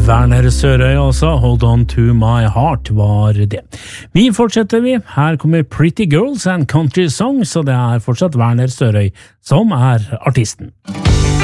Werner Sørøy også, Hold On To My Heart var det. Vi fortsetter vi, her kommer Pretty Girls and Country Songs, og det fortsatt Werner Sørøy som artisten.